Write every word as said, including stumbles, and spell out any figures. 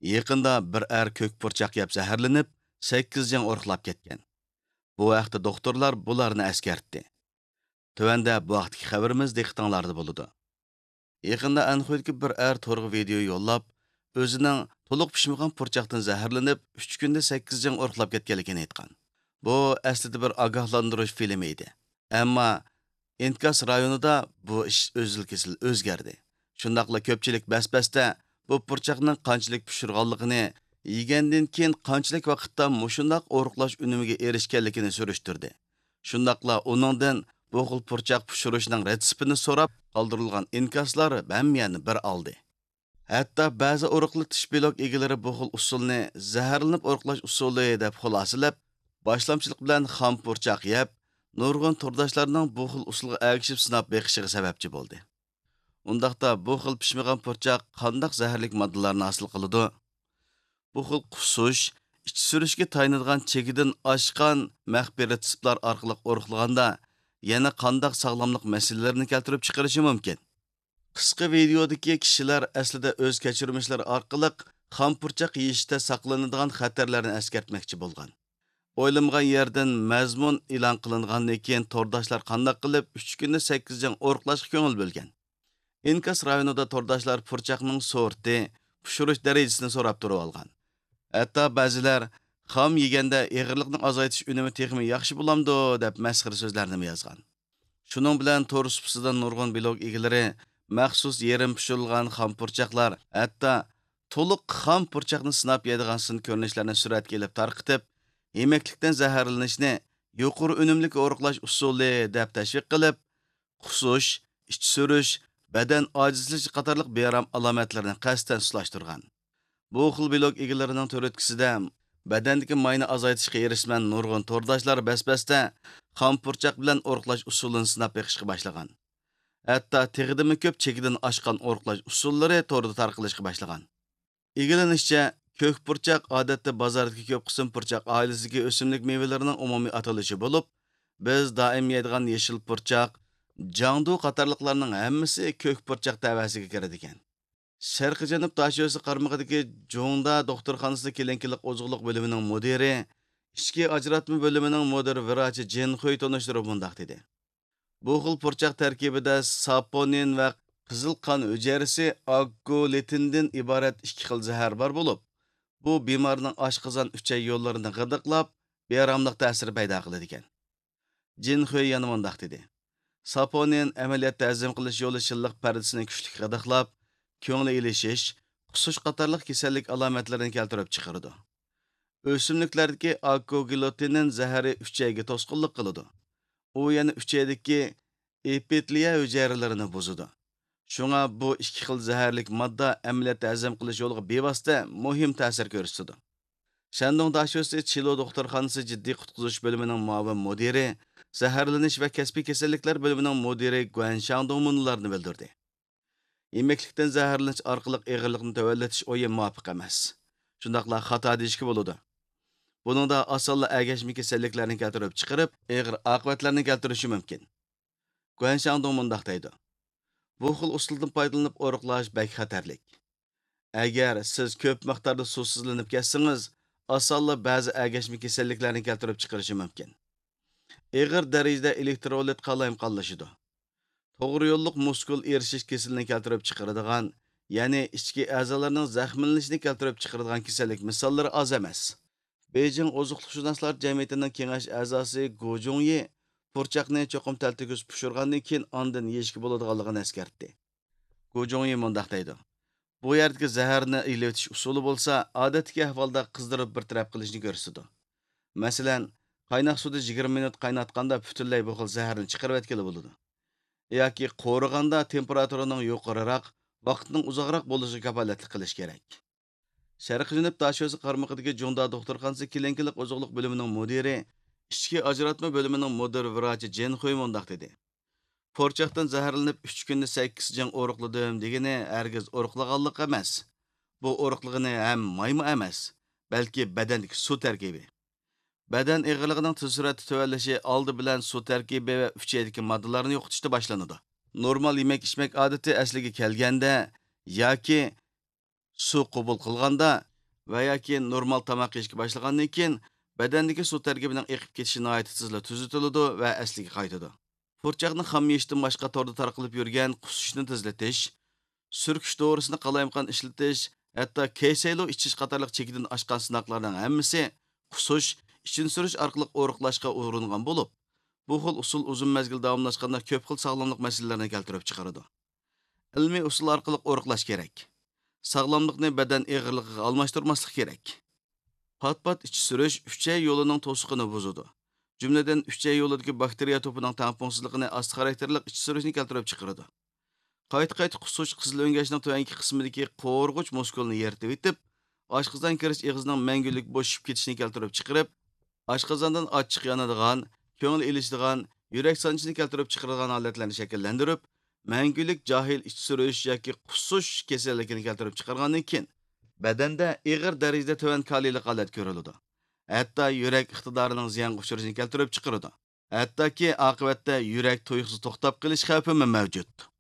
Yaqında bir er ko'k purchaq yeb zaharlanib, sakkiz jan o'rqlab ketgan. Bu vaqtda doktorlar bularni eskartdi. Tövəndə bu vaqtdagi xəbərimiz diqqətinizdə bo'ladi. Yaqında Anxoydagi bir er to'rga video yo'llab, o'zining to'liq pishmagan purchaqdan zaharlanib, uch kunda sakkiz jan o'rqlab ketganligini aytgan. Bu aslida bir ogohlantirish filmi edi. Ammo Inkas rayonida bu ish o'zil-kesil o'zgardi. Shundaqla ko'pchilik bas-basda bu purchaqning qanchalik pishirganligini, yegandan keyin qanchalik vaqtda mushundaq o'rqlash unimiga erishganligini surishtirdi. Shundaqla uningdan bu xil purchaq pishirishning retseptini so'rab, qoldirilgan inkaslar hamyani bir oldi. Hatto ba'zi o'rqlatish blok egalari bu xil usulni zaharlanib o'rqlash usuli deb xulosalab, boshlamchilik bilan xam purchaq yeb, nurg'un turdashlarning bu xil usulga agishib sinab beqishiga sababchi bo'ldi. Undaqda bu xil pishmagan purchaq qandaq zaharlik moddalarni hosil qiladi? Bu xil qusush, ich surishga tayinadigan chekidan oshgan maxfiy retseptlar orqali o'rqilganda yana qandaq sog'lomlik masalalarini keltirib chiqarishi mumkin. Qisqa videodagi kishilar aslida o'z kechirmishlari orqali xam purchaq yeyishda saqlanadigan xatarlarni eskartmoqchi bo'lgan. O'ylamgan yerdan mazmun e'lon qilingandan keyin tordashlar qandaq qilib uch kunda sakkiz jan o'rqlashga ko'ngil bo'lgan. Inkas rayonida tordashlar purchaqning sorti, pishirish darajasini so'rab turib olgan. Hatto ba'zilar xam yeganda eg'irlikni azaytish unumi texmi yaxshi bo'lamdi deb masxara so'zlarni yozgan. Shuning bilan to'r supsidan nurg'un blog egalari maxsus yerim pishirilgan xam purchaqlar, hatto to'liq xam purchaqni sinab yeydigan sin ko'rinishlarni suratga kelib tarqitib, yemeklikdan zaharlanishni yuqori unumli o'rqlash usuli deb tashviq qilib, qusush, ich surish, badan ojizlishi qatorliq beram alomatlarini qasddan suslashtirgan. Bu xil blog egalarining to'ritkisida badandagi mayni azaytishga erishman nurg'un tordashlar bas-basda xam purchaq bilan o'rqlash usulini sinab beqishga boshlagan. Hatto teg'idimi ko'p chekidan oshgan o'rqlash usullari to'rda tarqalishga boshlagan. Egilanishicha, ko'k purchaq odatda bozordagi ko'p qism purchaq oilasidagi o'simlik mevalarining umumiy atalishi bo'lib, biz doim yeydigan yeshil purchaq, jangdu qatorliqlarning hammasi ko'k purchaq tavasiga kiradi ekan. Sharqi Janub Tashosi qarmog'idagi Jongda doktorxonasida kelinkilik ozuqliq bo'limining mudiri, ichki ajratma bo'limining mudir vrachi Jin Xoy tanishtirib bundaq dedi. Bu xil purchaq tarkibida saponin va qizil qon hujayrasi aggolitindan iborat ikki xil zahar bor bo'lib, bu bemorning oshqozon uchay yo'llarini g'idiqlab, beramliq ta'sir paydo qiladi ekan. Jin Xoy yana bundaq dedi. Saponin amaliyotda hazm qilish yo'li shilliq pardasini kuchli g'idiqlab, ko'ngli ilishish, qusish qatorliq kasallik alomatlarini keltirib chiqaradi. O'simliklardagi aggolitinin zahari uchayga to'sqinlik qiladi. U yana uchaydagi epiteliya hujayralarini buzadi. Shunga bu ikki xil zaharlik modda amaliyotda hazm qilish yo'liga bevosita muhim ta'sir ko'rsatadi. Shandong Dashosi Chilo doktorxonasi jiddiy qutqizish bo'limining muavin mudiri, zaharlanish va kasbiy kasalliklar bo'limining mudiri Guan Shangdong munlarni bildirdi. Yemeklikdan zaharlanish orqali eg'irlikni tövallatish o'yi muvofiq emas. Shundaqla xato deyishga bo'ladi. Buningda osonla agashma kasalliklarni keltirib chiqarib, eg'ir oqibatlarni keltirishi mumkin. Guan Shangdong mundaq deydi. Bu xil usuldan foydalanib o'riqlash bak xatarlik. Agar siz ko'p miqdorda suvsizlanib ketsangiz, osonla ba'zi agashma kasalliklarni keltirib chiqarishi mumkin. Eg'ir darajada elektrolit qalayim qallashidi. To'g'ri yo'lliq muskul erishish kasalini keltirib chiqaradigan, ya'ni ichki a'zolarning zaxmlanishini keltirib chiqaradigan kasallik misollari oz emas. Beijing ozuqliqshunoslar jamiyatining kengash a'zosi Gu Zhongyi purchaqni cho'qim taltigus pishirgandan keyin ondan yeyishga bo'ladiganligini eskartdi. Gu Zhongyi mundaq deydi. Bu yerdagi zaharni iletish usuli bo'lsa, odatdagi ahvolda qizdirib bir taraf qilishni ko'rsatadi. Masalan, qaynoq suvda yigirma minut qaynatganda butunlay bu xil zaharni chiqarib etkili bo'ladi. yoki qo'rig'anda temperaturaning yuqoriroq, vaqtning uzoqroq bo'lishiga kafolatlik qilish kerak. Sharqi Janub Tashosi qarmog'idagi Jongda doktorxonasi kelinkilik ozuqliq bo'limining mudiri, ichki ajratma bo'limining mudir vrachi Jin Xoy mundaq dedi. Purchaqdan zaharlanib uch kunda sakkiz jan o'riqladim degani hargiz o'riqlaganlik emas. Bu o'riqligini ham maymu emas, balki badandagi suv tarkibi. Badan eg'irligining tez sur'atda tuvallashi oldi bilan suv tarkibi va uchaydagi moddalarni yo'qotishda boshlanadi. Normal yemek ichmak odati asliga kelganda yoki suv qabul qilganda va yoki normal tomoq yeyishga boshlagandan keyin badandagi suv tarkibining eqib ketishi nihoyat tezla tuzatiladi va asliga qaytadi. Purchoqni xam yeyishdan boshqa torda tarqalib yurgan qusishni tezlatish, surkish to'g'risini qalaymaqan ishlatish, hatto kesaylo ichish qatorliq chekidan oshgan sinoqlarning hammasi qusish, ichin surish orqali o'riqlashga uringan bo'lib, bu xil usul uzun mezgil davomlashganda ko'p xil sog'lomlik masalalarini keltirib chiqaradi. Ilmiy usul orqali o'riqlash kerak. Sog'lomlikni badan eg'irligiga almashtirmaslik kerak. Pat-pat ichi surish uchay yo'lining to'siqini buzadi. Jumladan uchay yo'lidagi bakteriya to'pining tampongsizligini asti xarakterlik ichi surishni keltirib chiqaradi. Qayta-qayta qusish qizil o'ngachning tuvangi qismidagi qo'rg'uch muskulni yeritib etib, oshqozon kirish eg'izining mangulik bo'shib ketishini keltirib chiqarib, oshqozondan achchiq yonadigan, ko'ngil ilishadigan, yurak sanchini keltirib chiqaradigan holatlarni shakllantirib, mangulik jahil ich surish yoki qusish kasalligini keltirib chiqargandan keyin badanda ig'ir darajada tuvan kaliylik holat ko'riladi. Hatto yurak iqtidorining ziyonga uchrashini keltirib chiqaradi. Hattoki oqibatda yurak to'yqisiz to'xtab qolish xavfi mavjud.